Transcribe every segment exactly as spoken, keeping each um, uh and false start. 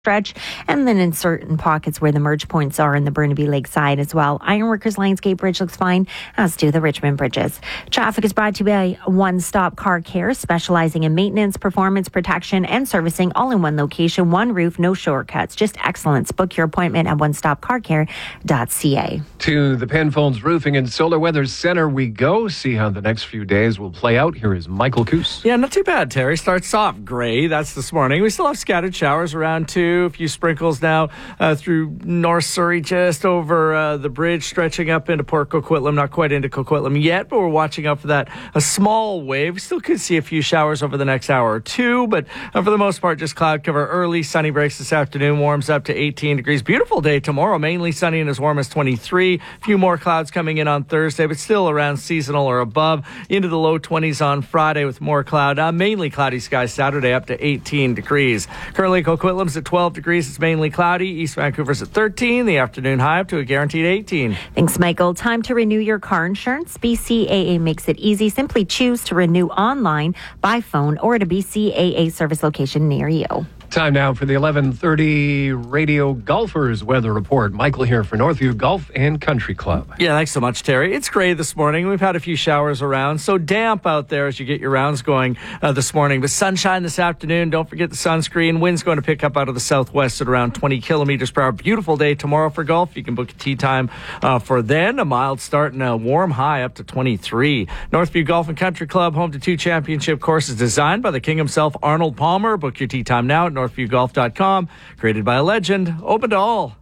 stretch, and then in certain pockets where the merge points are in the Burnaby Lakeside as well. Ironworkers Lionsgate Bridge looks fine, as do the Richmond bridges. Traffic is brought to you by One Stop Car Care, specializing in maintenance, performance, protection, and servicing, all in one location, one roof, no shortcuts, just excellence. Book your appointment at one stop car care dot c a. To the Penfolds Roofing and Solar Weather Center we go. See how the next few days will play out. Here is Michael Coos. Yeah, not too bad, Terry. Starts off gray. That's this morning. We still have scattered showers around too. A few sprinkles now uh, through North Surrey, just over uh, the bridge, stretching up into Port Coquitlam. Not quite into Coquitlam yet, but we're watching out for that. A small wave. Still could see a few showers over the next hour or two, but uh, for the most part, just cloud cover early. Sunny breaks this afternoon. Warms up to eighteen degrees. Beautiful day tomorrow. Mainly sunny and as warm as twenty-three. A few more clouds coming in on Thursday, but still around seasonal or above. Into the low twenties on Friday with more cloud. Uh, mainly cloudy skies Saturday, up to eighteen degrees. Currently, Coquitlam's at twelve degrees. It's mainly cloudy. East Vancouver's at thirteen. The afternoon high up to a guaranteed eighteen. Thanks, Michael. Time to renew your car insurance. B C A A makes it easy. Simply choose to renew online, by phone, or at a B C A A service location near you. Time now for the eleven thirty Radio Golfers Weather Report. Michael here for Northview Golf and Country Club. Yeah, thanks so much, Terry. It's gray this morning. We've had a few showers around, so damp out there as you get your rounds going uh, this morning. But sunshine this afternoon. Don't forget the sunscreen. Wind's going to pick up out of the southwest at around twenty kilometers per hour. Beautiful day tomorrow for golf. You can book a tee time uh, for then. A mild start and a warm high up to twenty-three. Northview Golf and Country Club, home to two championship courses designed by the king himself, Arnold Palmer. Book your tee time now at northview golf dot com. Created by a legend, open to all.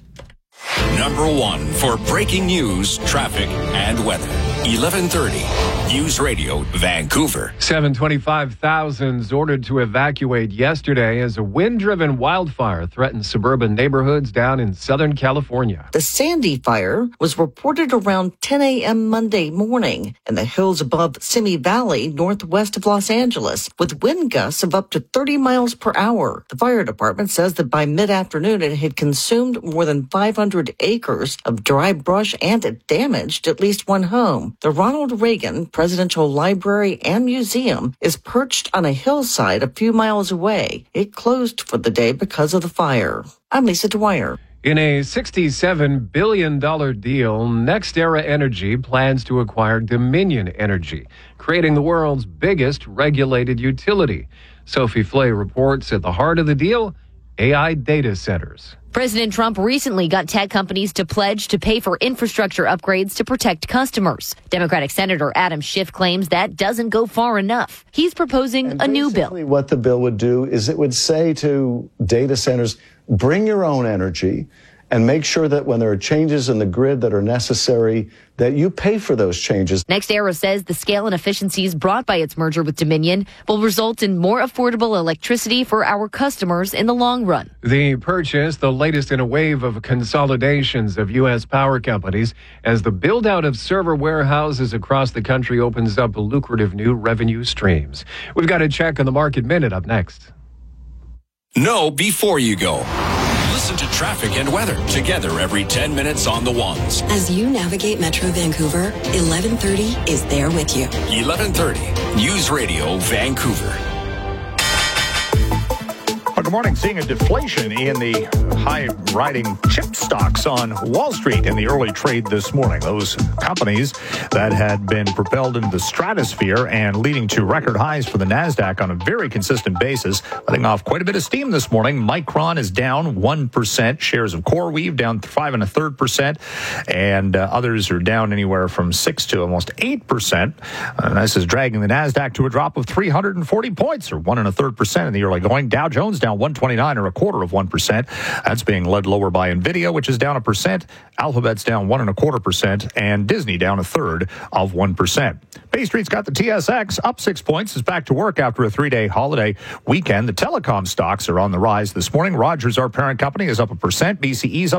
Number one for breaking news, traffic, and weather. eleven thirty News Radio, Vancouver. seven hundred twenty-five thousand ordered to evacuate yesterday as a wind-driven wildfire threatened suburban neighborhoods down in Southern California. The Sandy fire was reported around ten a.m. Monday morning in the hills above Simi Valley, northwest of Los Angeles, with wind gusts of up to thirty miles per hour. The fire department says that by mid-afternoon it had consumed more than five hundred acres of dry brush and it damaged at least one home. The Ronald Reagan Presidential Library and Museum is perched on a hillside a few miles away. It closed for the day because of the fire. I'm Lisa Dwyer. In a sixty-seven billion dollars deal, NextEra Energy plans to acquire Dominion Energy, creating the world's biggest regulated utility. Sophie Flay reports at the heart of the deal, A I data centers. President Trump recently got tech companies to pledge to pay for infrastructure upgrades to protect customers. Democratic Senator Adam Schiff claims that doesn't go far enough. He's proposing and a new bill. What the bill would do is it would say to data centers, bring your own energy and make sure that when there are changes in the grid that are necessary, that you pay for those changes. NextEra says the scale and efficiencies brought by its merger with Dominion will result in more affordable electricity for our customers in the long run. The purchase, the latest in a wave of consolidations of U S power companies, as the build-out of server warehouses across the country opens up lucrative new revenue streams. We've got a check on the Market Minute up next. Know before you go. Listen to traffic and weather together every ten minutes on the ones. As you navigate Metro Vancouver, eleven thirty is there with you. eleven thirty News Radio, Vancouver. Well, good morning. Seeing a deflation in the high-riding chip stocks on Wall Street in the early trade this morning. Those companies that had been propelled into the stratosphere and leading to record highs for the NASDAQ on a very consistent basis, letting off quite a bit of steam this morning. Micron is down one percent. Shares of CoreWeave down five and a third percent. And uh, others are down anywhere from six to almost eight percent. Uh, this is dragging the NASDAQ to a drop of three hundred forty points, or one and a third percent in the early going. Dow Jones down one twenty-nine or a quarter of one percent. That's being led lower by NVIDIA, which is down a percent. Alphabet's down one and a quarter percent, and Disney down a third of one percent. Bay Street's got the T S X up six points. Is back to work after a three-day holiday weekend. The telecom stocks are on the rise this morning. Rogers, our parent company, is up a percent. B C E's up